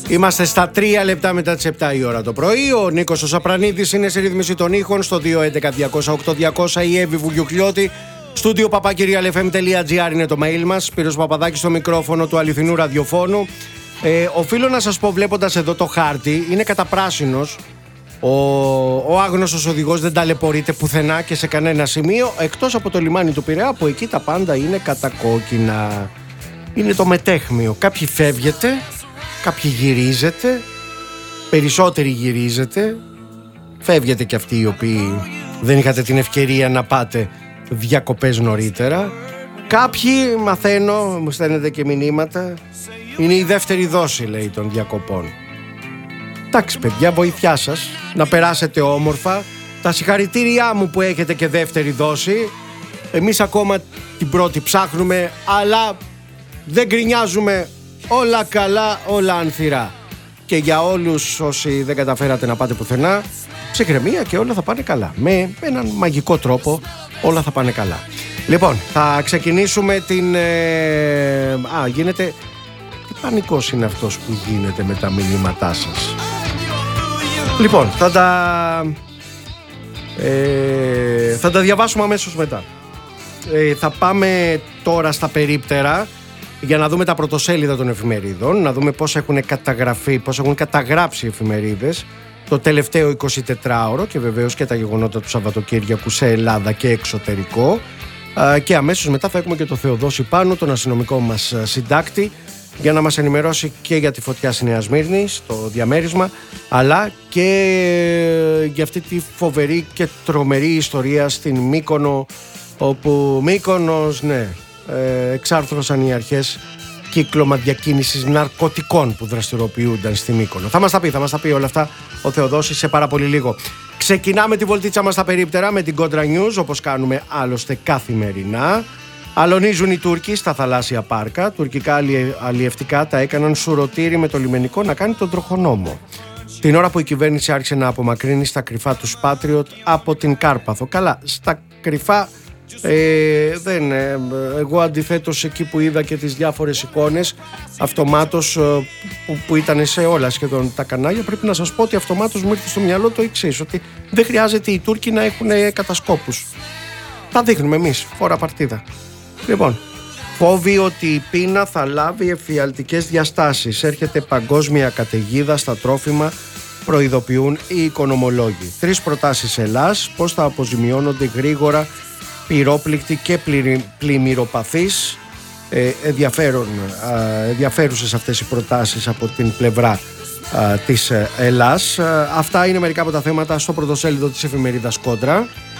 Είμαστε στα 3 λεπτά μετά τις 7 η ώρα το πρωί. Ο Νίκος ο Σαπρανίδης είναι σε ρύθμιση των ήχων στο 211-208-200. Η Εύη Βουγιουκλιώτη, στούντιο papakirialfm.gr είναι το mail μας. Σπύρος Παπαδάκης στο μικρόφωνο του αληθινού ραδιοφώνου. Οφείλω να σας πω, βλέποντας εδώ το χάρτη, είναι καταπράσινος. Ο άγνωστος οδηγός δεν ταλαιπωρείται πουθενά και σε κανένα σημείο, εκτός από το λιμάνι του Πειραιά, που εκεί τα πάντα είναι κατακόκκινα. Είναι το μετέχμιο. Κάποιοι φεύγετε, κάποιοι γυρίζετε, περισσότεροι γυρίζετε, φεύγετε κι αυτοί οι οποίοι δεν είχατε την ευκαιρία να πάτε διακοπές νωρίτερα. Κάποιοι, μαθαίνω, μου στέλνετε και μηνύματα, είναι η δεύτερη δόση, λέει, των διακοπών. Εντάξει παιδιά, βοήθειά σας να περάσετε όμορφα. Τα συγχαρητήριά μου που έχετε και δεύτερη δόση. Εμείς ακόμα την πρώτη ψάχνουμε, αλλά δεν γκρινιάζουμε. Όλα καλά, όλα ανθυρά. Και για όλους όσοι δεν καταφέρατε να πάτε πουθενά, ψυχραιμία και όλα θα πάνε καλά. Με έναν μαγικό τρόπο όλα θα πάνε καλά. Λοιπόν, θα ξεκινήσουμε την... γίνεται... Τι πανικός είναι αυτός που γίνεται με τα μηνύματά σας. Λοιπόν, θα τα διαβάσουμε αμέσως μετά. Θα πάμε τώρα στα περίπτερα για να δούμε τα πρωτοσέλιδα των εφημερίδων, να δούμε πώς έχουν καταγραφεί, πώς έχουν καταγράψει οι εφημερίδες το τελευταίο 24ωρο και βεβαίως και τα γεγονότα του Σαββατοκύριακου σε Ελλάδα και εξωτερικό. Και αμέσως μετά θα έχουμε και το Θεοδόση Πάνου, τον αστυνομικό μας συντάκτη, για να μας ενημερώσει και για τη φωτιά στη Νέα Σμύρνη, στο διαμέρισμα, αλλά και για αυτή τη φοβερή και τρομερή ιστορία στην Μύκονο, όπου Μύκονος, εξάρθρωσαν οι αρχές κύκλωμα διακίνησης ναρκωτικών που δραστηριοποιούνταν στη Μύκονο. Θα μας τα πει όλα αυτά ο Θεοδόσης σε πάρα πολύ λίγο. Ξεκινάμε τη βολτίτσα μας στα περίπτερα με την Contra News, όπως κάνουμε άλλωστε καθημερινά. Αλωνίζουν οι Τούρκοι στα θαλάσσια πάρκα. Τουρκικά αλλιευτικά τα έκαναν σουρωτήρι με το λιμενικό να κάνει τον τροχονόμο. Την ώρα που η κυβέρνηση άρχισε να απομακρύνει στα κρυφά τους Patriot από την Κάρπαθο. Καλά, στα κρυφά εγώ αντιθέτως εκεί που είδα και τις διάφορες εικόνες αυτομάτως που ήταν σε όλα σχεδόν τα κανάλια, πρέπει να σας πω ότι αυτομάτως μου ήρθε στο μυαλό το εξής, ότι δεν χρειάζεται οι Τούρκοι να έχουν κατασκόπους. Τα δείχνουμε εμείς, φορά παρτίδα. Λοιπόν, φόβοι ότι η πείνα θα λάβει εφιαλτικές διαστάσεις. Έρχεται παγκόσμια καταιγίδα στα τρόφιμα, προειδοποιούν οι οικονομολόγοι. 3 προτάσεις Ελλάς, πώς θα αποζημιώνονται γρήγορα πυρόπληκτοι και πλημμυροπαθείς. Ενδιαφέρουσες αυτές οι προτάσεις από την πλευρά της Ελλάς. Αυτά είναι μερικά από τα θέματα στο πρωτοσέλιδο της εφημερίδας Κόντρα.